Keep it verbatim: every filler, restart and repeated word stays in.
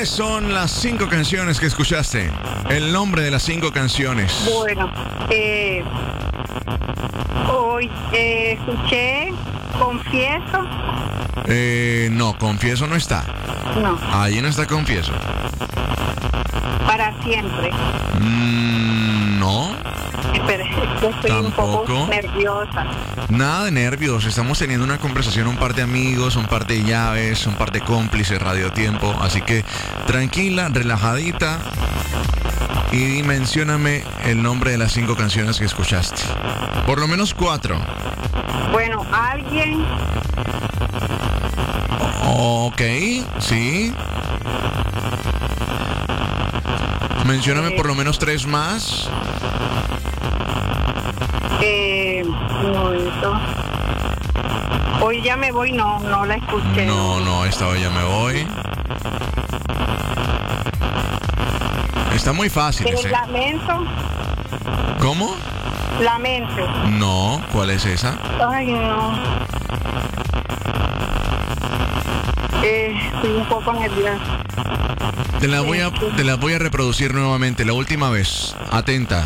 ¿Cuáles son las cinco canciones que escuchaste? El nombre de las cinco canciones. Bueno, eh, hoy eh, escuché Confieso. Eh, no, Confieso no está. No, Ahí no está Confieso. Para Siempre. Mm, no, Espera, yo estoy un Tampoco. poco nerviosa. nada de nervios. Estamos teniendo una conversación, un par de amigos, un par de llaves, un par de cómplices, Radio Tiempo. Así que tranquila, relajadita. Y mencióname el nombre de las cinco canciones que escuchaste. Por lo menos cuatro. Bueno, alguien, Ok, sí. Mencióname por lo menos tres más. eh, un momento. Hoy ya me voy, no, no la escuché. No, no, esta vez ya me voy. Está muy fácil Eh, ese. lamento, ¿Cómo? lamento. No, ¿cuál es esa? Ay, no. Eh, estoy un poco nerviosa. Te la voy a, te la voy a reproducir nuevamente, la última vez. Atenta.